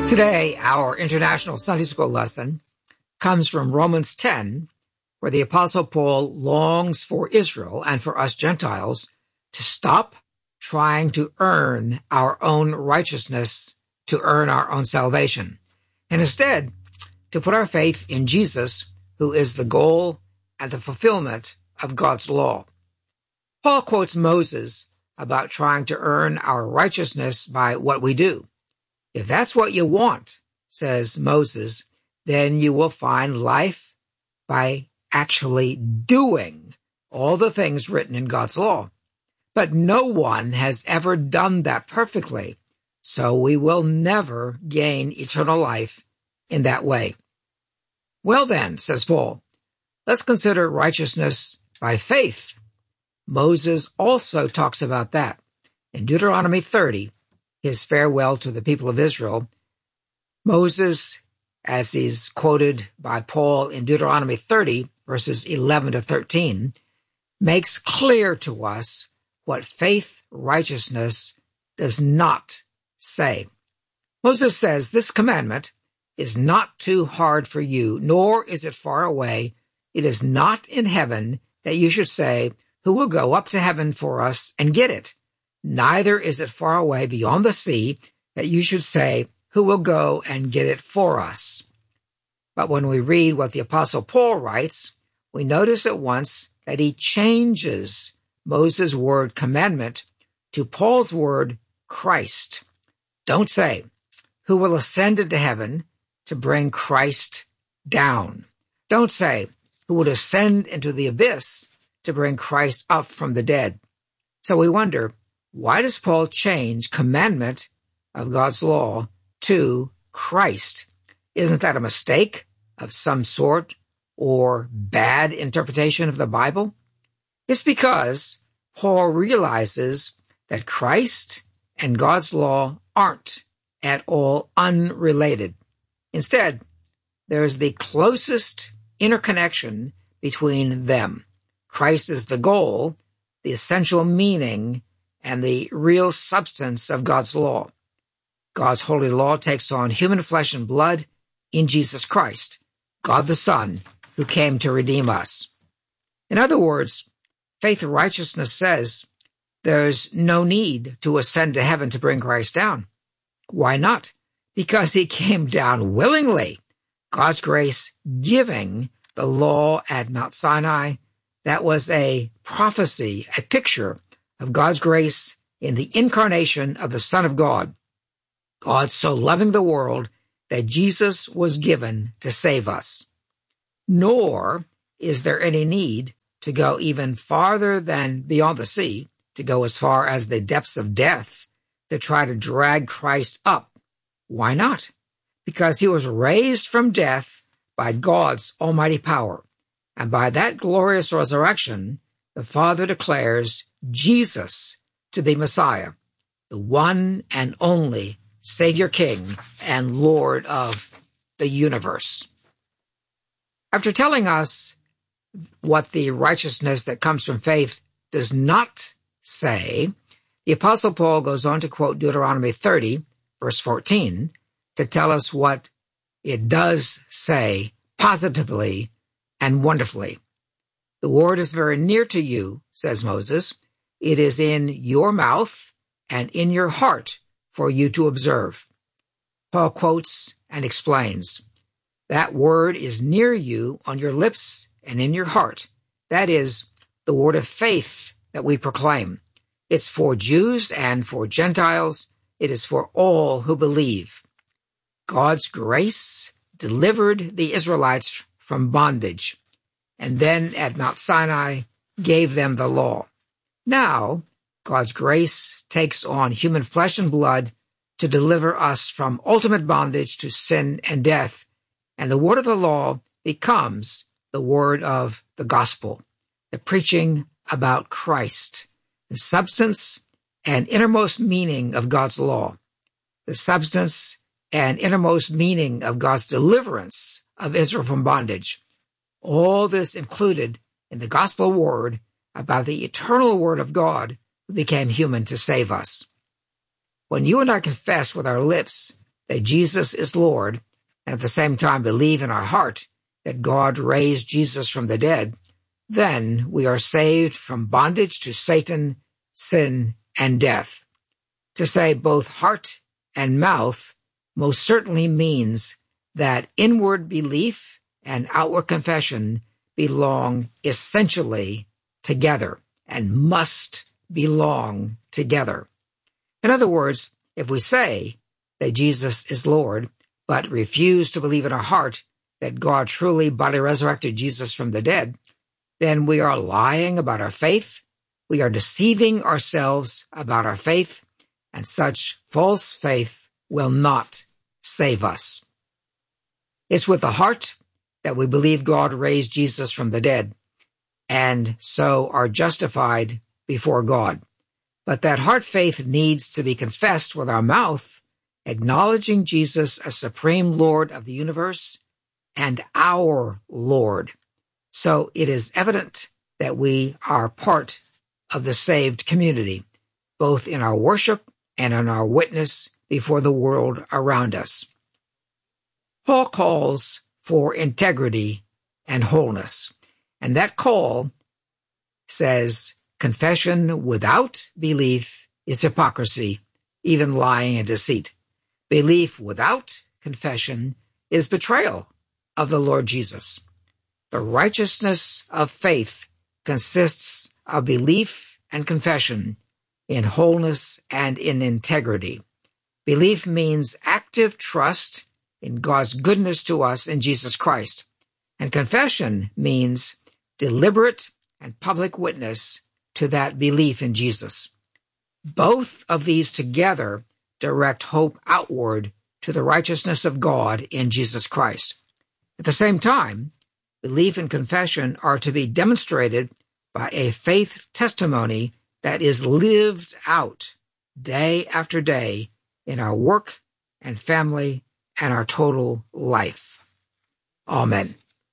Today, our International Sunday School lesson comes from Romans 10, where the Apostle Paul longs for Israel and for us Gentiles to stop trying to earn our own righteousness, to earn our own salvation, and instead to put our faith in Jesus, who is the goal and the fulfillment of God's law. Paul quotes Moses about trying to earn our righteousness by what we do. If that's what you want, says Moses, then you will find life by actually doing all the things written in God's law. But no one has ever done that perfectly, so we will never gain eternal life in that way. Well then, says Paul, let's consider righteousness by faith. Moses also talks about that. In Deuteronomy 30, his farewell to the people of Israel, Moses, as is quoted by Paul in Deuteronomy 30, verses 11 to 13, makes clear to us what faith righteousness does not say. Moses says, this commandment is not too hard for you, nor is it far away. It is not in heaven that you should say, who will go up to heaven for us and get it? Neither is it far away beyond the sea that you should say, who will go and get it for us? But when we read what the Apostle Paul writes, we notice at once that he changes Moses' word commandment to Paul's word Christ. Don't say, who will ascend into heaven to bring Christ down. Don't say, who will ascend into the abyss to bring Christ up from the dead. So we wonder, why does Paul change commandment of God's law to Christ? Isn't that a mistake of some sort or bad interpretation of the Bible? It's because Paul realizes that Christ and God's law aren't at all unrelated. Instead, there's the closest interconnection between them. Christ is the goal, the essential meaning, and the real substance of God's law. God's holy law takes on human flesh and blood in Jesus Christ, God the Son, who came to redeem us. In other words, faith and righteousness says there's no need to ascend to heaven to bring Christ down. Why not? Because he came down willingly. God's grace giving the law at Mount Sinai, that was a prophecy, a picture of God's grace in the incarnation of the Son of God. God so loving the world that Jesus was given to save us. Nor is there any need to go even farther than beyond the sea, to go as far as the depths of death, to try to drag Christ up. Why not? Because he was raised from death by God's almighty power. And by that glorious resurrection, the Father declares Jesus to be Messiah, the one and only Savior King and Lord of the universe. After telling us what the righteousness that comes from faith does not say, the Apostle Paul goes on to quote Deuteronomy 30, verse 14, to tell us what it does say positively and wonderfully. The word is very near to you, says Moses. It is in your mouth and in your heart for you to observe. Paul quotes and explains, that word is near you on your lips and in your heart. That is the word of faith that we proclaim. It's for Jews and for Gentiles. It is for all who believe. God's grace delivered the Israelites from bondage, and then at Mount Sinai gave them the law. Now, God's grace takes on human flesh and blood to deliver us from ultimate bondage to sin and death, and the word of the law becomes the word of the gospel, the preaching about Christ, the substance and innermost meaning of God's law, the substance and innermost meaning of God's deliverance of Israel from bondage. All this included in the gospel word about the eternal word of God who became human to save us. When you and I confess with our lips that Jesus is Lord, and at the same time believe in our heart that God raised Jesus from the dead, then we are saved from bondage to Satan, sin, and death. To say both heart and mouth most certainly means that inward belief and outward confession belong essentially together and must belong together. In other words, if we say that Jesus is Lord, but refuse to believe in our heart that God truly bodily resurrected Jesus from the dead, then we are lying about our faith, we are deceiving ourselves about our faith, and such false faith will not save us. It's with the heart that we believe God raised Jesus from the dead, and so are justified before God. But that heart faith needs to be confessed with our mouth, acknowledging Jesus as supreme Lord of the universe and our Lord. So it is evident that we are part of the saved community, both in our worship and in our witness before the world around us. Paul calls for integrity and wholeness, and that call says confession without belief is hypocrisy, even lying and deceit. Belief without confession is betrayal of the Lord Jesus. The righteousness of faith consists of belief and confession in wholeness and in integrity. Belief means active trust in God's goodness to us in Jesus Christ, and confession means deliberate and public witness to that belief in Jesus. Both of these together direct hope outward to the righteousness of God in Jesus Christ. At the same time, belief and confession are to be demonstrated by a faith testimony that is lived out day after day in our work and family and our total life. Amen.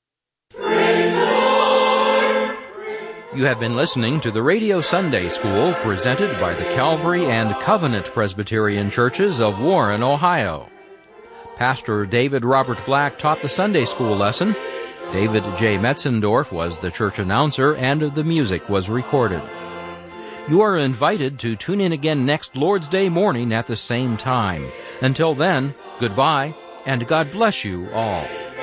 You have been listening to the Radio Sunday School presented by the Calvary and Covenant Presbyterian Churches of Warren, Ohio. Pastor David Robert Black taught the Sunday School lesson. David J. Metzendorf was the church announcer, and the music was recorded. You are invited to tune in again next Lord's Day morning at the same time. Until then, goodbye, and God bless you all.